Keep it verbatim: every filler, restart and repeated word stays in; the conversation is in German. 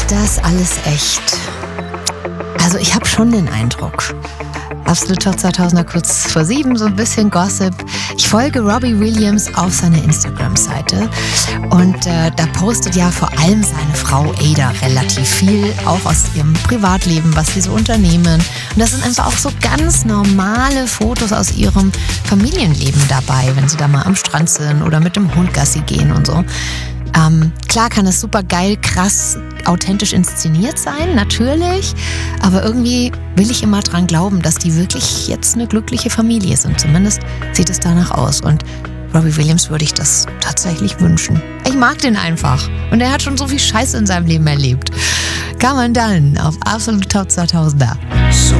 das alles echt? Also ich habe schon den Eindruck. Absolut Top zweitausender kurz vor sieben, so ein bisschen Gossip. Ich folge Robbie Williams auf seiner Instagram-Seite und äh, da postet ja vor allem seine Frau Ada relativ viel, auch aus ihrem Privatleben, was sie so unternehmen. Und das sind einfach auch so ganz normale Fotos aus ihrem Familienleben dabei, wenn sie da mal am Strand sind oder mit dem Hund Gassi gehen und so. Ähm, klar kann es super geil, krass, authentisch inszeniert sein, natürlich. Aber irgendwie will ich immer dran glauben, dass die wirklich jetzt eine glückliche Familie sind. Zumindest sieht es danach aus. Und Robbie Williams würde ich das tatsächlich wünschen. Ich mag den einfach. Und er hat schon so viel Scheiße in seinem Leben erlebt. Kann man dann auf Absolut Top zweitausender.